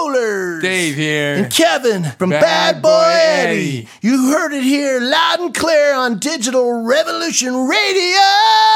Rollers. Dave here. And Kevin from Bad Boy Eddie. You heard it here loud and clear on Digital Revolution Radio.